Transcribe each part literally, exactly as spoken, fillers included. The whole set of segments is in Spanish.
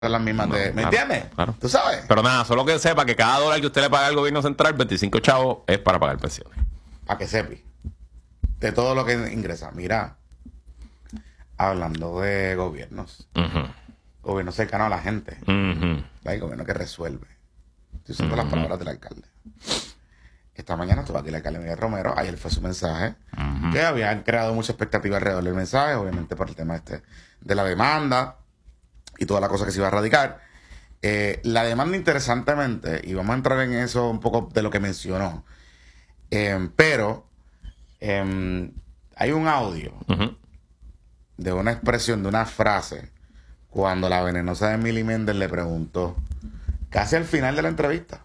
las mismas No, de, ¿me claro, entiendes? claro. ¿Tú sabes? Pero nada, solo que sepa que cada dólar que usted le paga al gobierno central, veinticinco chavos, es para pagar pensiones. Para que sepi. De todo lo que ingresa. Mira, hablando de gobiernos, Uh-huh. gobierno cercano a la gente, Uh-huh. hay gobierno que resuelve. Estoy usando Uh-huh. las palabras del alcalde. Esta mañana estuvo aquí el alcalde Miguel Romero, ayer fue su mensaje, Uh-huh. que habían creado mucha expectativa alrededor del mensaje, obviamente por el tema este de la demanda y toda la cosa que se iba a radicar. Eh, la demanda, interesantemente, y vamos a entrar en eso un poco de lo que mencionó, eh, pero eh, hay un audio Uh-huh. de una expresión, de una frase, cuando la venenosa de Milly Méndez le preguntó, casi al final de la entrevista,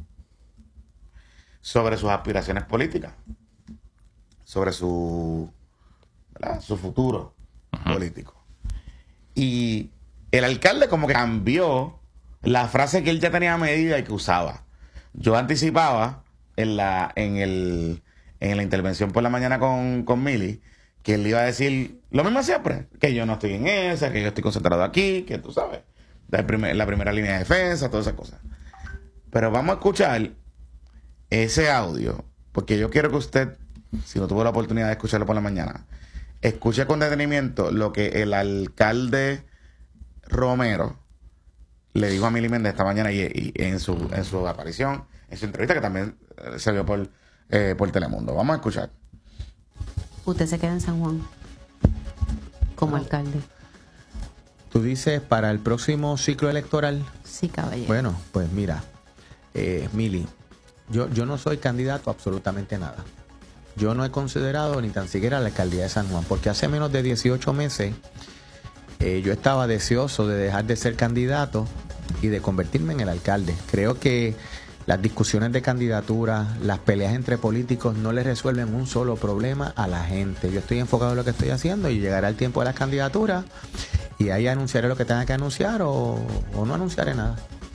sobre sus aspiraciones políticas, sobre su, ¿verdad? su futuro uh-huh. político. Y el alcalde como que cambió la frase que él ya tenía medida y que usaba. Yo anticipaba en la, en el, en la intervención por la mañana con, con Milly, que él iba a decir lo mismo siempre, que yo no estoy en esa, que yo estoy concentrado aquí, que tú sabes, la, primer, la primera línea de defensa, todas esas cosas. Pero vamos a escuchar ese audio, porque yo quiero que usted, si no tuvo la oportunidad de escucharlo por la mañana, escuche con detenimiento lo que el alcalde Romero le dijo a Milly Méndez esta mañana y, y en su en su aparición, en su entrevista que también se vio por, eh, por Telemundo. Vamos a escuchar. Usted se queda en San Juan como no. alcalde. ¿Tú dices para el próximo ciclo electoral? Sí, caballero. Bueno, pues mira, eh, Milly, yo, yo no soy candidato a absolutamente nada. Yo no he considerado ni tan siquiera la alcaldía de San Juan, porque hace menos de dieciocho meses eh, yo estaba deseoso de dejar de ser candidato y de convertirme en el alcalde. Creo que las discusiones de candidatura, las peleas entre políticos no le resuelven un solo problema a la gente. Yo estoy enfocado en lo que estoy haciendo y llegará el tiempo de las candidaturas y ahí anunciaré lo que tenga que anunciar o, o no anunciaré nada.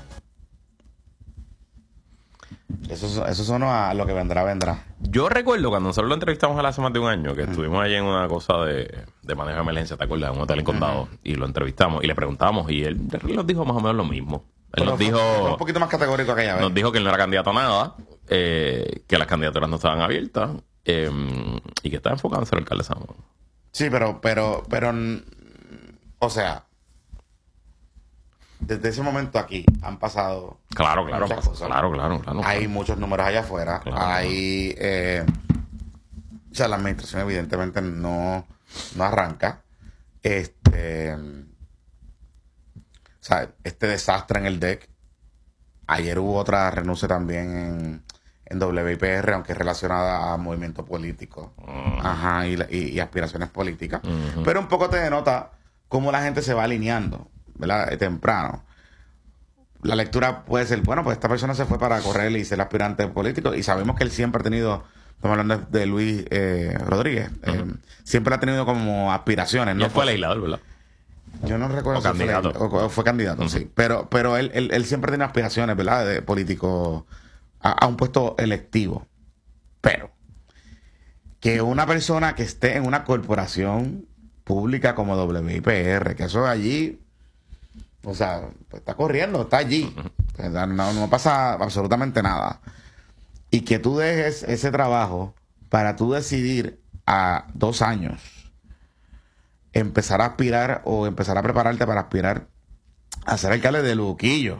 Eso, eso sonó a lo que vendrá, vendrá. Yo recuerdo cuando nosotros lo entrevistamos hace más de un año, que mm. estuvimos allí en una cosa de, de manejo de emergencia, ¿te acuerdas? En un hotel en Condado. Uh-huh. Y lo entrevistamos y le preguntamos y él nos dijo más o menos lo mismo. Él Pero nos fue, dijo... fue un poquito más categórico aquella vez. Nos dijo que él no era candidato a nada, eh, que las candidaturas no estaban abiertas eh, y que estaba enfocado en ser alcalde de San Juan. Sí, pero, pero, pero, o sea, desde ese momento aquí han pasado claro, claro, muchas cosas. Claro, claro, claro. Hay claro. muchos números allá afuera. Claro. Hay, eh, o sea, la administración evidentemente no, no arranca. Este, o sea, este desastre en el D E C. Ayer hubo otra renuncia también en, en W I P R, aunque relacionada a movimiento político. Uh-huh. Ajá, y, y, y aspiraciones políticas. Uh-huh. Pero un poco te denota cómo la gente se va alineando, ¿verdad? Temprano. La lectura puede ser, bueno, pues esta persona se fue para correr y ser aspirante político. Y sabemos que él siempre ha tenido, estamos hablando de Luis eh, Rodríguez, uh-huh. eh, siempre ha tenido como aspiraciones. Y ¿no? él fue legislador, ¿verdad? Yo no recuerdo o si candidato. Fue, o, o fue candidato, uh-huh. sí. Pero, pero él, él, él siempre tiene aspiraciones, ¿verdad? De político a, a un puesto electivo. Pero que una persona que esté en una corporación pública como W I P R, que eso allí, o sea, pues está corriendo, está allí. Uh-huh. No, no pasa absolutamente nada. Y que tú dejes ese trabajo para tú decidir a dos años empezar a aspirar o empezar a prepararte para aspirar a ser alcalde de Luquillo.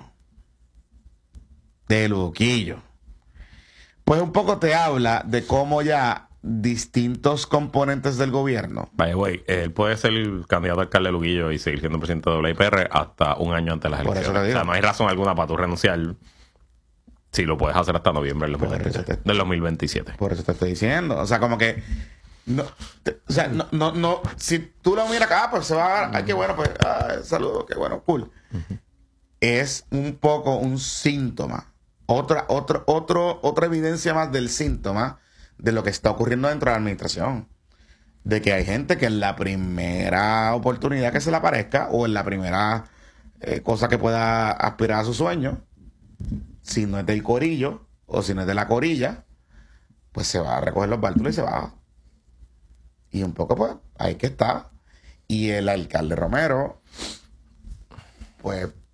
De Luquillo. Pues un poco te habla de cómo ya distintos componentes del gobierno. Vaya, güey, él puede ser el candidato a alcalde de Luquillo y seguir siendo presidente de W I P R hasta un año antes de las Por elecciones. Eso o sea, no hay razón alguna para tú renunciar si lo puedes hacer hasta noviembre del dos mil veintisiete. Por eso te estoy diciendo. O sea, como que no, te, o sea, no, no, no, si tú lo miras acá, pues se va a dar, ay, qué bueno, pues, ah, saludos, qué bueno, cool. Uh-huh. Es un poco un síntoma, otra, otro, otro, otra evidencia más del síntoma de lo que está ocurriendo dentro de la administración. De que hay gente que en la primera oportunidad que se le aparezca o en la primera eh, cosa que pueda aspirar a su sueño, si no es del corillo o si no es de la corilla, pues se va a recoger los bártulos y se va. Y un poco, pues, ahí que está. Y el alcalde Romero, pues